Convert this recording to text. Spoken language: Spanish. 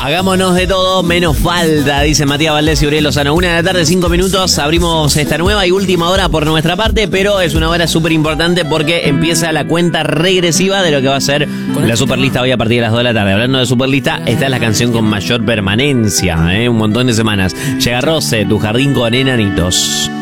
Hagámonos de todo, menos falta, dice Matías Valdés y Uriel Lozano. 1:00 5 minutos, abrimos esta nueva y última hora por nuestra parte, pero es una hora súper importante porque empieza la cuenta regresiva de lo que va a ser la Superlista hoy a partir de las 2 de la tarde. Hablando de Superlista, esta es la canción con mayor permanencia, un montón de semanas. Llega Rose, Tu jardín con enanitos.